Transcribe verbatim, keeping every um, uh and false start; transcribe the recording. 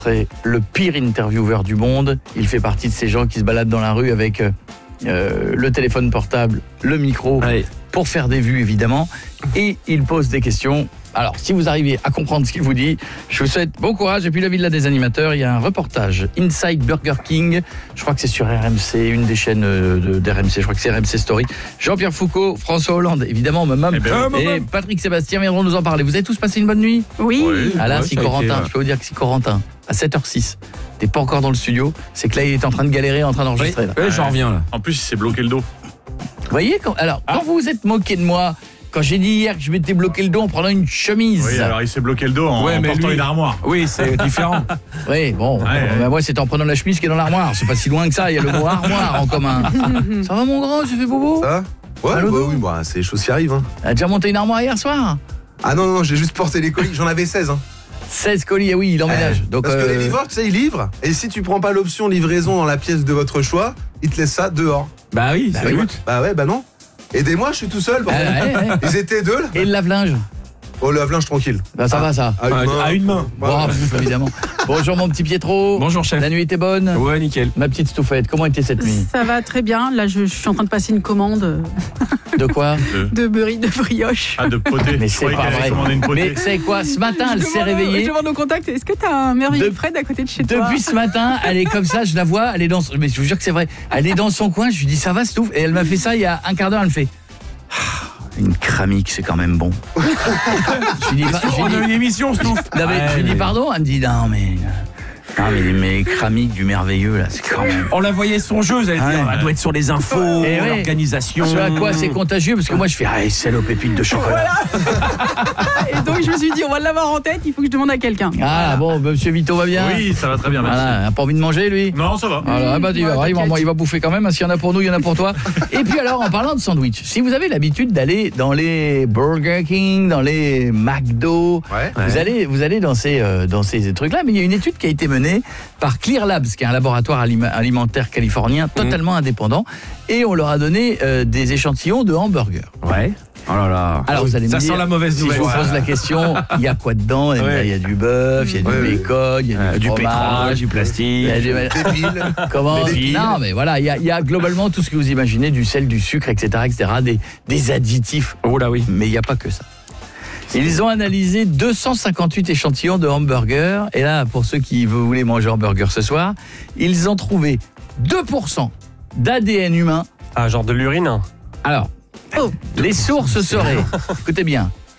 C'est le pire intervieweur du monde. Il fait partie de ces gens qui se baladent dans la rue avec euh, le téléphone portable, le micro, ouais. pour faire des vues évidemment. Et il pose des questions. Alors, si vous arrivez à comprendre ce qu'il vous dit, je vous souhaite bon courage. Et puis la villa des animateurs, il y a un reportage Inside Burger King. Je crois que c'est sur R M C, une des chaînes de, d'R M C. Je crois que c'est R M C Story. Jean-Pierre Foucault, François Hollande, évidemment, ma maman, eh ben, et maman. Patrick Sébastien viendront nous en parler. Vous avez tous passé une bonne nuit ? Oui. oui. Ah là, ouais, si Corentin, été, je peux vous dire que si Corentin, à sept heures six, t'es pas encore dans le studio, c'est que là, il est en train de galérer, en train d'enregistrer. Oui, oui j'en reviens là. En plus, il s'est bloqué le dos. Vous voyez, quand, alors, ah. quand vous vous êtes moqué de moi, quand j'ai dit hier que je m'étais bloqué le dos en prenant une chemise. Oui, alors il s'est bloqué le dos en, ouais, en portant lui, une armoire. Oui, c'est différent. Oui, bon, ouais, ouais. Ben moi c'était en prenant la chemise qui est dans l'armoire. C'est pas si loin que ça, il y a le mot armoire en commun. Ça va mon grand, j'ai fait bobo ? Ça va ? Ouais, bah, oui, bah, c'est les choses qui arrivent. Hein. T'as déjà monté une armoire hier soir ? Ah non, non, j'ai juste porté les colis, j'en avais seize. Hein. seize colis, ah oui, il emménage. Eh, Donc, parce euh... que les livreurs, tu sais, ils livrent. Et si tu prends pas l'option livraison dans la pièce de votre choix, ils te laissent ça dehors. Bah oui, bah c'est oui. le Bah ouais, bah non. Aidez-moi, je suis tout seul. Ah, ouais, ouais. Ils étaient deux là. Et le lave-linge ? Oh, le lave-linge tranquille. Bah ça ah, va ça. À une main. À une main. Bon, pff, évidemment. Bonjour mon petit Pietro. Bonjour chef. La nuit était bonne ? Ouais, nickel. Ma petite Stouffette, comment était cette nuit ? Ça va très bien. Là, je, je suis en train de passer une commande. De quoi ? De beurre de brioche. Ah, de poté. Mais c'est pas vrai. Mais c'est quoi ? Ce matin, elle s'est réveillée. Je demande au contact, est-ce que t'as un merveilleux de... Fred à côté de chez toi ? Depuis ce matin, elle est comme ça, je la vois, elle est dans son... Mais je vous jure que c'est vrai. Elle est dans son coin, je lui dis ça va Stouff ? Et elle m'a fait ça il y a un quart d'heure, elle me fait... Une cramique, c'est quand même bon. Je lui dis, on a une émission, Stouff. Je lui dis pardon, elle me dit non mais... Non mais, mais cramique du merveilleux là, c'est quand même... On la voyait songeuse, elle, ouais. elle doit être sur les infos, et l'organisation. Ouais. Ce à quoi c'est contagieux, parce que moi je fais ah celle aux pépites de chocolat. Voilà. Et donc je me suis dit on va l'avoir en tête, il faut que je demande à quelqu'un. Ah bon, monsieur Vito va bien ? Oui, ça va très bien, merci. Voilà, a pas envie de manger lui ? Non, ça va. Voilà, bah, il, va, ouais, il, va, il va bouffer quand même, s'il y en a pour nous, il y en a pour toi. Et puis alors en parlant de sandwich, si vous avez l'habitude d'aller dans les Burger King, dans les McDo, ouais. vous, ouais. allez, vous allez dans ces, euh, dans ces trucs-là, mais il y a une étude qui a été menée par Clear Labs, qui est un laboratoire alimentaire californien totalement mmh. indépendant, et on leur a donné euh, des échantillons de hamburgers. Ouais. Oh là là. Alors vous allez ça me dire, sent la mauvaise si nouvelle. je vous pose la question, il y a quoi dedans ? ouais. Il y a du bœuf, il y a ouais. du bacon, il y a euh, du, du fromage, du plastique, il y a du débile. Comment ? Non mais voilà, il y, a, il y a globalement tout ce que vous imaginez, du sel, du sucre, et cetera, et cetera, des, des additifs. Oh là oui. Mais il n'y a pas que ça. Ils ont analysé deux cent cinquante-huit échantillons de hamburgers. Et là, pour ceux qui voulaient manger hamburger ce soir, ils ont trouvé deux pour cent d'A D N humain. Ah, genre de l'urine ? Alors, oh, les sources seraient, écoutez bien,